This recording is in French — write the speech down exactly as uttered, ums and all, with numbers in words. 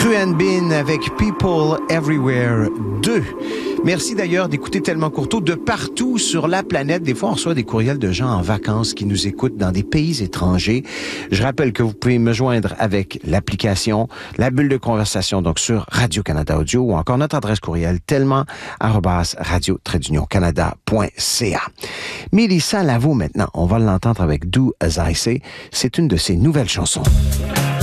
Cruan Bin avec People Everywhere deux. Merci d'ailleurs d'écouter Tellement Courteau de partout sur la planète. Des fois, on reçoit des courriels de gens en vacances qui nous écoutent dans des pays étrangers. Je rappelle que vous pouvez me joindre avec l'application, la bulle de conversation, donc sur Radio-Canada Audio ou encore notre adresse courriel tellement arobase radio-canada point c a. Mélissa Lavo maintenant, on va l'entendre avec Do As I Say. C'est une de ses nouvelles chansons.